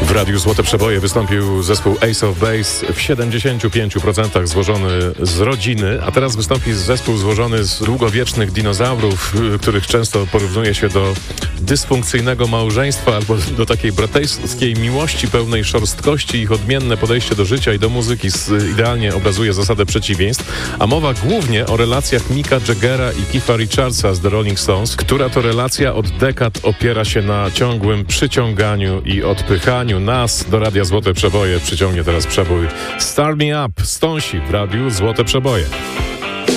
W Radiu Złote Przeboje wystąpił zespół Ace of Base w 75% złożony z rodziny, a teraz wystąpi zespół złożony z długowiecznych dinozaurów, których często porównuje się do dysfunkcyjnego małżeństwa albo do takiej braterskiej miłości pełnej szorstkości. Ich odmienne podejście do życia i do muzyki idealnie obrazuje zasadę przeciwieństw, a mowa głównie o relacjach Micka Jaggera i Keitha Richardsa z The Rolling Stones, która to relacja od dekad opiera się na ciągłym przyciąganiu i odpychaniu. Nas do Radia Złote Przeboje przyciągnie teraz przebój Start Me Up, Stonesi w Radiu Złote Przeboje.